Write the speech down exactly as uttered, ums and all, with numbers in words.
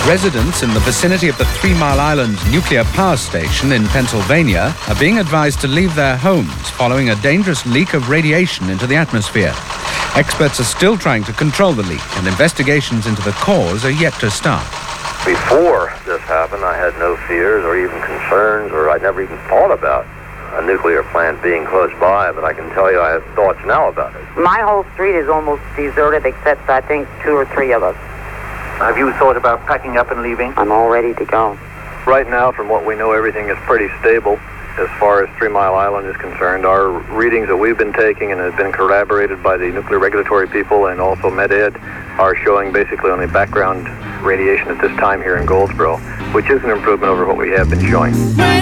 Residents in the vicinity of the Three Mile Island nuclear power station in Pennsylvania are being advised to leave their homes following a dangerous leak of radiation into the atmosphere. Experts are still trying to control the leak, and investigations into the cause are yet to start. Before this happened, I had no fears or even concerns, or I never even thought about a nuclear plant being close by, but I can tell you I have thoughts now about it. My whole street is almost deserted except, I think, two or three of us. Have you thought about packing up and leaving? I'm all ready to go. Right now, from what we know, everything is pretty stable as far as Three Mile Island is concerned. Our readings that we've been taking and have been corroborated by the nuclear regulatory people and also MedEd are showing basically only background radiation at this time here in Goldsboro, which is an improvement over what we have been showing.